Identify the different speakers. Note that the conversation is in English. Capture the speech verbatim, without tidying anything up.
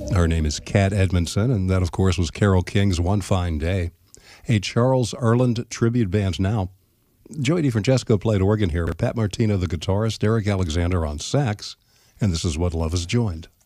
Speaker 1: Her name is Kat Edmondson, and that, of course, was Carole King's One Fine Day. A Charles Earland tribute band now. Joey DeFrancesco played organ here, Pat Martino the guitarist, Eric Alexander on sax, and this is What Love Has Joined.